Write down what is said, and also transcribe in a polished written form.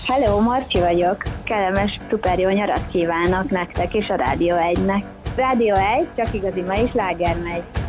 Hello, Marci vagyok. Kellemes, szuper jó nyarat kívánok nektek és a Rádió 1-nek. Rádió 1, csak igazi mai sláger megy.